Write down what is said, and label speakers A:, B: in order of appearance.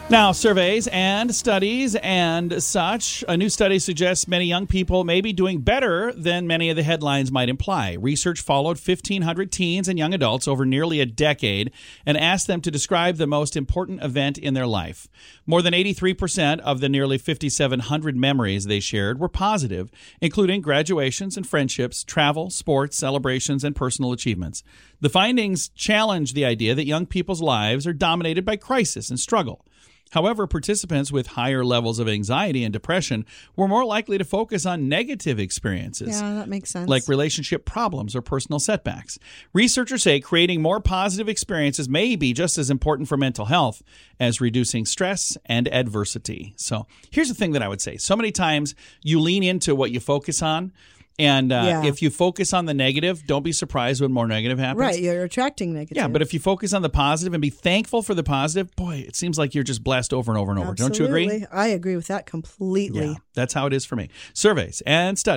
A: Now, surveys and studies and such. A new study suggests many young people may be doing better than many of the headlines might imply. Research followed 1,500 teens and young adults over nearly a decade and asked them to describe the most important event in their life. More than 83% of the nearly 5,700 memories they shared were positive, including graduations and friendships, travel, sports, celebrations, and personal achievements. The findings challenge the idea that young people's lives are dominated by crisis and struggle. However, participants with higher levels of anxiety and depression were more likely to focus on negative experiences.
B: Yeah, that makes sense.
A: Like relationship problems or personal setbacks. Researchers say creating more positive experiences may be just as important for mental health as reducing stress and adversity. So here's the thing that I would say. So many times you lean into what you focus on. And if you focus on the negative, don't be surprised when more negative happens.
B: Right, you're attracting negative.
A: Yeah, but if you focus on the positive and be thankful for the positive, boy, it seems like you're just blessed over and over and over.
B: Absolutely.
A: Don't you agree?
B: I agree with that completely.
A: Yeah, that's how it is for me. Surveys and studies.